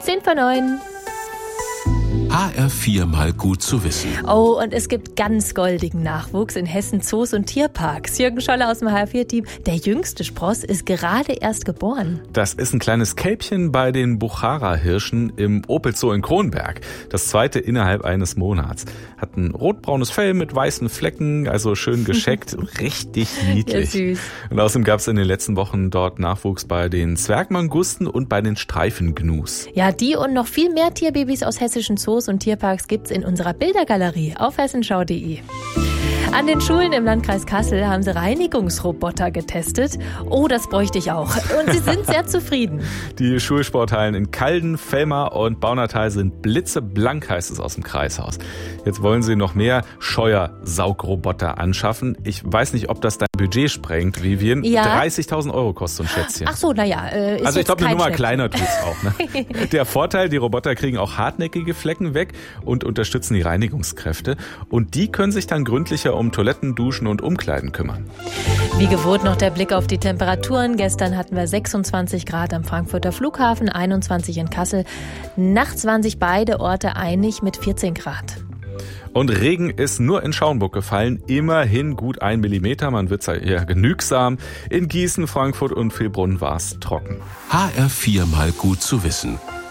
10:09. HR4 mal gut zu wissen. Oh, und es gibt ganz goldigen Nachwuchs in Hessen Zoos und Tierparks. Jürgen Scholler aus dem HR4-Team. Der jüngste Spross ist gerade erst geboren. Das ist ein kleines Kälbchen bei den Buchara-Hirschen im Opel-Zoo in Kronberg. Das zweite innerhalb eines Monats. Hat ein rotbraunes Fell mit weißen Flecken, also schön gescheckt. Richtig niedlich. Ja, süß. Und außerdem gab es in den letzten Wochen dort Nachwuchs bei den Zwergmangusten und bei den Streifengnus. Ja, die und noch viel mehr Tierbabys aus hessischen Zoos und Tierparks gibt's in unserer Bildergalerie auf hessenschau.de. An den Schulen im Landkreis Kassel haben sie Reinigungsroboter getestet. Oh, das bräuchte ich auch. Und sie sind sehr zufrieden. Die Schulsporthallen in Calden, Vellmar und Baunatal sind blitzeblank, heißt es aus dem Kreishaus. Jetzt wollen sie noch mehr Scheuersaugroboter anschaffen. Ich weiß nicht, ob das dein Budget sprengt, Vivian. Ja. 30.000 Euro kostet so ein Schätzchen. Ach so, naja. Also ich glaube, eine Nummer Schätzchen. kleiner tut's auch. Ne? Der Vorteil, die Roboter kriegen auch hartnäckige Flecken weg und unterstützen die Reinigungskräfte. Und die können sich dann gründlicher um Toiletten, Duschen und Umkleiden kümmern. Wie gewohnt noch der Blick auf die Temperaturen. Gestern hatten wir 26 Grad am Frankfurter Flughafen, 21 in Kassel. Nachts waren sich beide Orte einig mit 14 Grad. Und Regen ist nur in Schaumburg gefallen, immerhin gut 1 Millimeter. Man wird eher genügsam. In Gießen, Frankfurt und Vilbronn war es trocken. HR4 mal gut zu wissen.